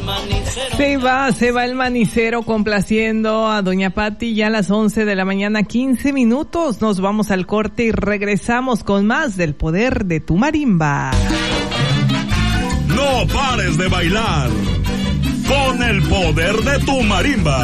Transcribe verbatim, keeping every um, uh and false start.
Se va, se va el manicero complaciendo a doña Pati ya a las once de la mañana, quince minutos. Nos vamos al corte y regresamos con más del poder de tu marimba. No pares de bailar con el poder de tu marimba.